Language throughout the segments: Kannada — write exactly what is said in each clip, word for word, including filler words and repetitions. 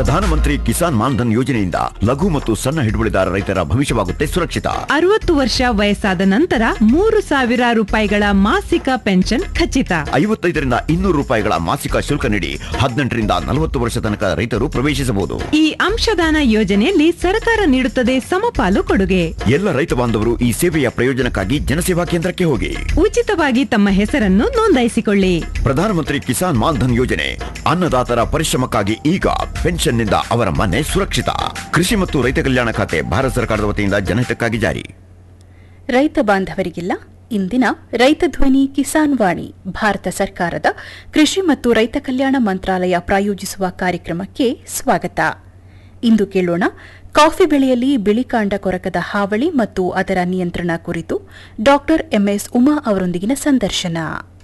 ಪ್ರಧಾನಮಂತ್ರಿ ಕಿಸಾನ್ ಮಾನ್ಧನ್ ಯೋಜನೆಯಿಂದ ಲಘು ಮತ್ತು ಸಣ್ಣ ಹಿಡುವಳಿದಾರ ರೈತರ ಭವಿಷ್ಯವಾಗುತ್ತೆ ಸುರಕ್ಷಿತ. ಅರವತ್ತು ವರ್ಷ ವಯಸ್ಸಾದ ನಂತರ ಮೂರು ಸಾವಿರ ರೂಪಾಯಿಗಳ ಮಾಸಿಕ ಪೆನ್ಷನ್ ಖಚಿತ. ಐವತ್ತೈದರಿಂದ ಇನ್ನೂರು ರೂಪಾಯಿಗಳ ಮಾಸಿಕ ಶುಲ್ಕ ನೀಡಿ ಹದಿನೆಂಟರಿಂದ ನಲವತ್ತು ವರ್ಷ ತನಕ ರೈತರು ಪ್ರವೇಶಿಸಬಹುದು. ಈ ಅಂಶದಾನ ಯೋಜನೆಯಲ್ಲಿ ಸರ್ಕಾರ ನೀಡುತ್ತದೆ ಸಮಪಾಲು ಕೊಡುಗೆ. ಎಲ್ಲ ರೈತ ಬಾಂಧವರು ಈ ಸೇವೆಯ ಪ್ರಯೋಜನಕ್ಕಾಗಿ ಜನಸೇವಾ ಕೇಂದ್ರಕ್ಕೆ ಹೋಗಿ ಉಚಿತವಾಗಿ ತಮ್ಮ ಹೆಸರನ್ನು ನೋಂದಾಯಿಸಿಕೊಳ್ಳಿ. ಪ್ರಧಾನಮಂತ್ರಿ ಕಿಸಾನ್ ಮಾನ್ಧನ್ ಯೋಜನೆ ಅನ್ನದಾತರ ಪರಿಶ್ರಮಕ್ಕಾಗಿ ಈಗ ಪೆನ್ಷನ್ನಿಂದ ಅವರ ಮನೆ ಸುರಕ್ಷಿತ. ಕೃಷಿ ಮತ್ತು ರೈತ ಕಲ್ಯಾಣ ಖಾತೆ ಭಾರತ ಸರ್ಕಾರದ ವತಿಯಿಂದ ಜನಹಿತಕ್ಕಾಗಿ ಜಾರಿ. ರೈತ ಬಾಂಧವರಿಗೆಲ್ಲ ಇಂದಿನ ರೈತ ಧ್ವನಿ ಕಿಸಾನ್ ವಾಣಿ ಭಾರತ ಸರ್ಕಾರದ ಕೃಷಿ ಮತ್ತು ರೈತ ಕಲ್ಯಾಣ ಮಂತ್ರಾಲಯ ಪ್ರಾಯೋಜಿಸುವ ಕಾರ್ಯಕ್ರಮಕ್ಕೆ ಸ್ವಾಗತ. ಇಂದು ಕೇಳೋಣ ಕಾಫಿ ಬೆಳೆಯಲ್ಲಿ ಬಿಳಿಕಾಂಡ ಕೊರಕದ ಹಾವಳಿ ಮತ್ತು ಅದರ ನಿಯಂತ್ರಣ ಕುರಿತು ಡಾಕ್ಟರ್ ಎಂಎಸ್ ಉಮಾ ಅವರೊಂದಿಗಿನ ಸಂದರ್ಶನ.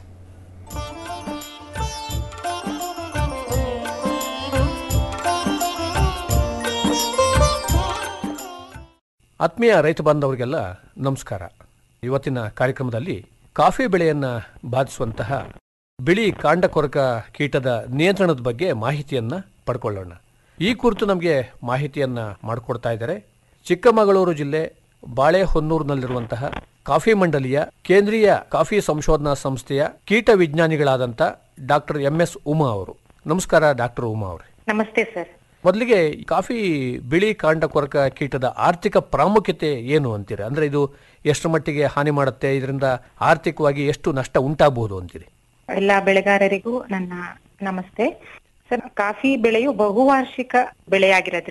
ಆತ್ಮೀಯ ರೈತ ಬಾಂಧವರಿಗೆಲ್ಲ ನಮಸ್ಕಾರ. ಇವತ್ತಿನ ಕಾರ್ಯಕ್ರಮದಲ್ಲಿ ಕಾಫಿ ಬೆಳೆಯನ್ನು ಬಾಧಿಸುವಂತಹ ಬಿಳಿ ಕಾಂಡಕೊರಕ ಕೀಟದ ನಿಯಂತ್ರಣದ ಬಗ್ಗೆ ಮಾಹಿತಿಯನ್ನ ಪಡ್ಕೊಳ್ಳೋಣ. ಈ ಕುರಿತು ನಮಗೆ ಮಾಹಿತಿಯನ್ನ ಮಾಡಿಕೊಡ್ತಾ ಇದ್ದಾರೆ ಚಿಕ್ಕಮಗಳೂರು ಜಿಲ್ಲೆ ಬಾಳೆಹೊನ್ನೂರಿನಲ್ಲಿರುವಂತಹ ಕಾಫಿ ಮಂಡಲಿಯ ಕೇಂದ್ರೀಯ ಕಾಫಿ ಸಂಶೋಧನಾ ಸಂಸ್ಥೆಯ ಕೀಟ ವಿಜ್ಞಾನಿಗಳಾದಂಥ ಡಾಕ್ಟರ್ ಎಂ ಎಸ್ ಉಮಾ ಅವರು. ನಮಸ್ಕಾರ ಡಾಕ್ಟರ್ ಉಮಾ ಅವರೇ. ನಮಸ್ತೆ ಸರ್. ಮೊದಲಿಗೆ ಕಾಫಿ ಬಿಳಿ ಕಾಂಡಕೊರಕ ಕೀಟದ ಆರ್ಥಿಕ ಪ್ರಾಮುಖ್ಯತೆ ಏನು ಅಂತೀರಿ? ಅಂದ್ರೆ ಇದು ಎಷ್ಟು ಮಟ್ಟಿಗೆ ಹಾನಿ ಮಾಡುತ್ತೆ, ಇದರಿಂದ ಆರ್ಥಿಕವಾಗಿ ಎಷ್ಟು ನಷ್ಟ ಉಂಟಾಗಬಹುದು ಅಂತೀರಿ? ಎಲ್ಲ ಬೆಳೆಗಾರರಿಗೂ ನನ್ನ ನಮಸ್ತೆ ಸರ್. ಕಾಫಿ ಬೆಳೆಯು ಬಹುವಾರ್ಷಿಕ ಬೆಳೆಯಾಗಿರೋದ್ರಿಂದ